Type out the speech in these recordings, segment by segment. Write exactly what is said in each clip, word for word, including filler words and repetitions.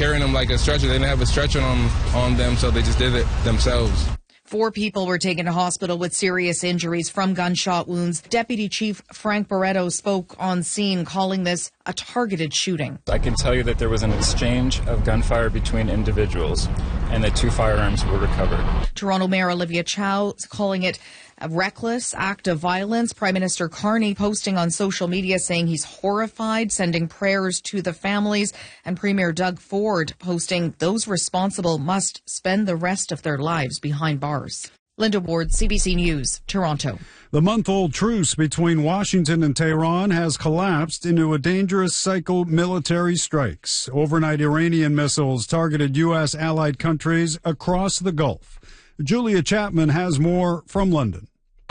carrying them like a stretcher. They didn't have a stretcher on, on them, so they just did it themselves. Four people were taken to hospital with serious injuries from gunshot wounds. Deputy Chief Frank Barreto spoke on scene, calling this a targeted shooting. I can tell you that there was an exchange of gunfire between individuals and that two firearms were recovered. Toronto Mayor Olivia Chow calling it a reckless act of violence. Prime Minister Carney posting on social media saying he's horrified, sending prayers to the families. And Premier Doug Ford posting those responsible must spend the rest of their lives behind bars. Linda Ward, C B C News, Toronto. The month-old truce between Washington and Tehran has collapsed into a dangerous cycle military strikes. Overnight Iranian missiles targeted U S allied countries across the Gulf. Julia Chapman has more from London.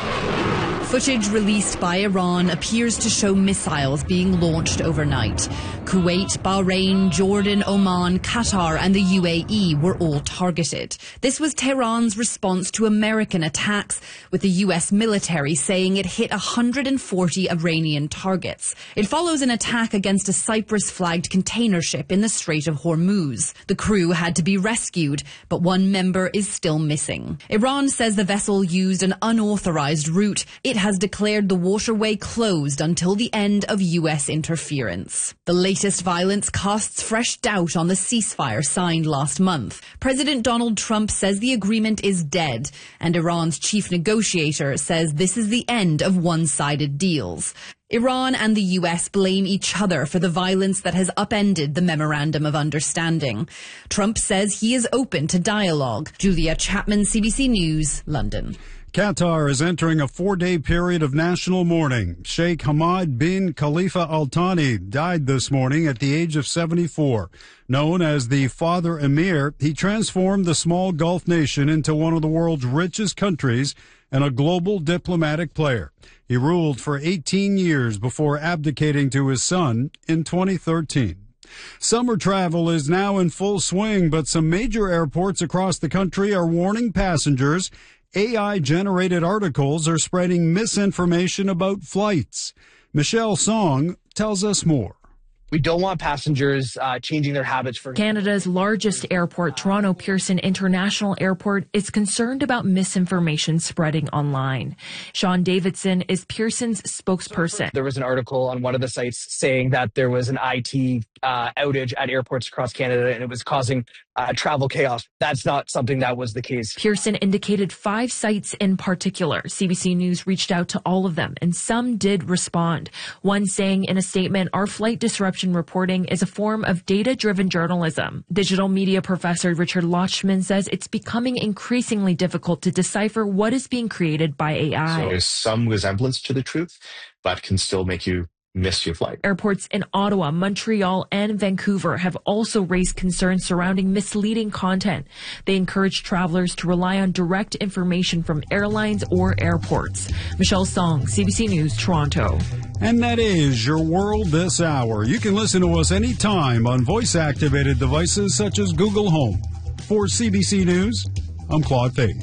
Footage released by Iran appears to show missiles being launched overnight. Kuwait, Bahrain, Jordan, Oman, Qatar and the U A E were all targeted. This was Tehran's response to American attacks, with the U S military saying it hit one hundred forty Iranian targets. It follows an attack against a Cyprus-flagged container ship in the Strait of Hormuz. The crew had to be rescued, but one member is still missing. Iran says the vessel used an unauthorized route. It has declared the waterway closed until the end of U S interference. The latest violence casts fresh doubt on the ceasefire signed last month. President Donald Trump says the agreement is dead, and Iran's chief negotiator says this is the end of one-sided deals. Iran and the U S blame each other for the violence that has upended the Memorandum of Understanding. Trump says he is open to dialogue. Julia Chapman, C B C News, London. Qatar is entering a four-day period of national mourning. Sheikh Hamad bin Khalifa Al Thani died this morning at the age of seventy-four. Known as the Father Emir, he transformed the small Gulf nation into one of the world's richest countries and a global diplomatic player. He ruled for eighteen years before abdicating to his son in twenty thirteen. Summer travel is now in full swing, but some major airports across the country are warning passengers A I-generated articles are spreading misinformation about flights. Michelle Song tells us more. We don't want passengers uh, changing their habits for Canada's largest airport, Toronto Pearson International Airport, is concerned about misinformation spreading online. Sean Davidson is Pearson's spokesperson. There was an article on one of the sites saying that there was an I T uh, outage at airports across Canada and it was causing uh, travel chaos. That's not something that was the case. Pearson indicated five sites in particular. C B C News reached out to all of them, and some did respond. One saying in a statement, "Our flight disruption reporting is a form of data-driven journalism." Digital media professor Richard Lochman says it's becoming increasingly difficult to decipher what is being created by A I. So there's some resemblance to the truth, but can still make you miss your flight. Airports in Ottawa, Montreal, and Vancouver have also raised concerns surrounding misleading content. They encourage travelers to rely on direct information from airlines or airports. Michelle Song, C B C News, Toronto. And that is your world this hour. You can listen to us anytime on voice-activated devices such as Google Home. For C B C News, I'm Claude Fahey.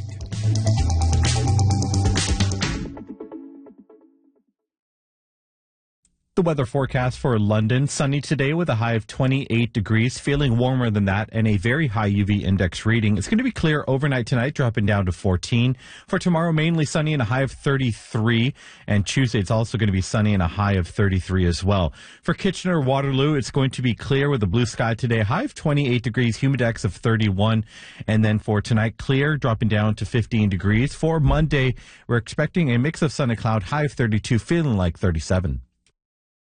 The weather forecast for London, sunny today with a high of twenty-eight degrees, feeling warmer than that, and a very high U V index reading. It's going to be clear overnight tonight, dropping down to fourteen. For tomorrow, mainly sunny and a high of thirty-three. And Tuesday, it's also going to be sunny and a high of thirty-three as well. For Kitchener-Waterloo, it's going to be clear with a blue sky today, high of twenty-eight degrees, humidex of thirty-one. And then for tonight, clear, dropping down to fifteen degrees. For Monday, we're expecting a mix of sun and cloud, high of thirty-two, feeling like thirty-seven.